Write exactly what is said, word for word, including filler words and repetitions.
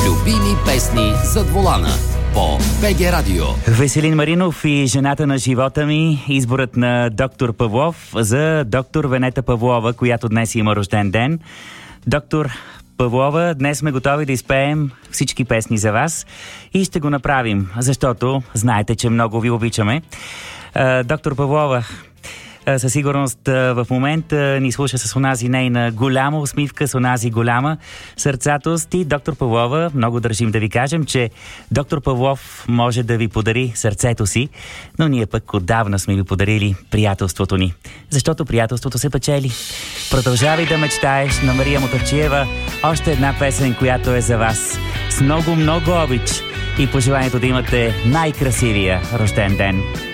Любими песни зад волана по БГ Радио. Веселин Маринов и жената на живота ми. Изборът на доктор Павлов за доктор Венета Павлова, която днес има рожден ден. Доктор Павлова, днес сме готови да изпеем всички песни за вас и ще го направим, защото знаете, че много ви обичаме. Доктор Павлова, със сигурност в момента ни слуша с онази нейна голяма усмивка, с онази голяма сърцатост. И доктор Павлова, много държим да ви кажем, че доктор Павлов може да ви подари сърцето си, но ние пък отдавна сме ви подарили приятелството ни. Защото приятелството се печели. Продължавай да мечтаеш на Мария Мотавчиева. Още една песен, която е за вас. С много, много обич и пожеланието да имате най-красивия рожден ден.